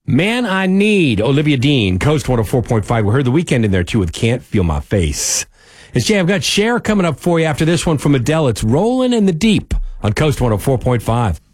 Man I Need, Olivia Dean, Coast 104.5. We heard The Weeknd in there, too, with Can't Feel My Face. It's Jay, I've got Cher coming up for you after this one from Adele. It's Rolling in the Deep on Coast 104.5.